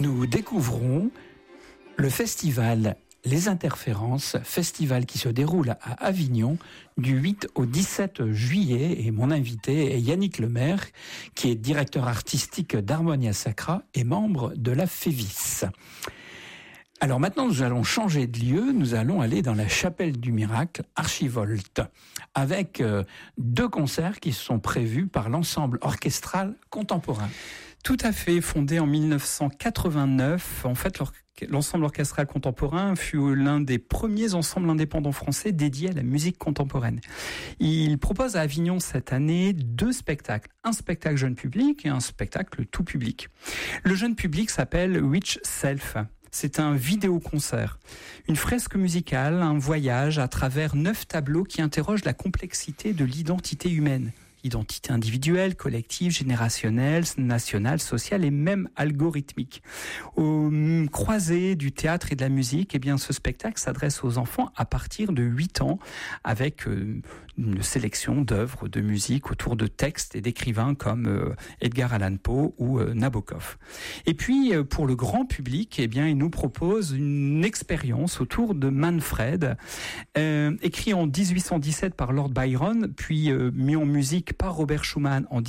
nous découvrons le festival Les Interférences, festival qui se déroule à Avignon du 8 au 17 juillet. Et mon invité est Yannick Lemaire, qui est directeur artistique d'Harmonia Sacra et membre de la FEVIS. Alors maintenant, nous allons changer de lieu. Nous allons aller dans la chapelle du miracle, Archivolte, avec deux concerts qui sont prévus par l'ensemble orchestral contemporain. Tout à fait, fondé en 1989. En fait, l'ensemble orchestral contemporain fut l'un des premiers ensembles indépendants français dédiés à la musique contemporaine. Il propose à Avignon cette année 2 spectacles. Un spectacle jeune public et un spectacle tout public. Le jeune public s'appelle Which Self. C'est un vidéo-concert, une fresque musicale, un voyage à travers 9 tableaux qui interrogent la complexité de l'identité humaine. Identité individuelle, collective, générationnelle, nationale, sociale et même algorithmique. Au croisé du théâtre et de la musique, eh bien, ce spectacle s'adresse aux enfants à partir de 8 ans avec une sélection d'œuvres de musique autour de textes et d'écrivains comme Edgar Allan Poe ou Nabokov. Et puis, pour le grand public, eh bien, il nous propose une expérience autour de Manfred, écrit en 1817 par Lord Byron, puis mis en musique par Robert Schumann en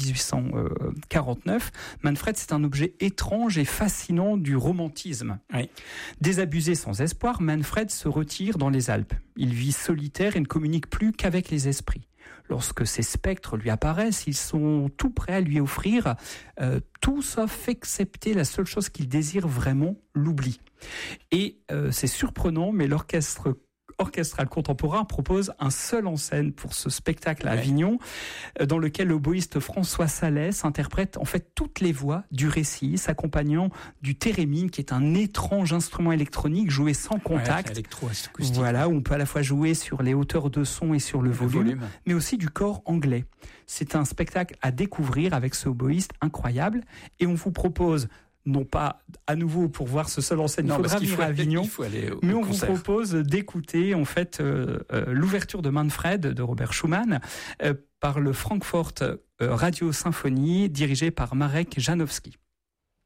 1849. Manfred, c'est un objet étrange et fascinant du romantisme. Oui. Désabusé sans espoir, Manfred se retire dans les Alpes. Il vit solitaire et ne communique plus qu'avec les esprits. Lorsque ces spectres lui apparaissent, ils sont tout prêts à lui offrir tout sauf excepté la seule chose qu'il désire vraiment, l'oubli. Et c'est surprenant, mais l'orchestre orchestral contemporain propose un seul en scène pour ce spectacle à Avignon, dans lequel l'oboïste François Salès interprète en fait toutes les voix du récit, s'accompagnant du thérémine, qui est un étrange instrument électronique joué sans contact. Voilà, où on peut à la fois jouer sur les hauteurs de son et sur le volume, mais aussi du corps anglais. C'est un spectacle à découvrir avec ce oboïste incroyable, et on vous propose non pas à nouveau pour voir ce seul en scène, il faudra venir à Avignon, mais on vous propose d'écouter en fait l'ouverture de Manfred de Robert Schumann par le Frankfurt Radio Symphonie dirigé par Marek Janowski.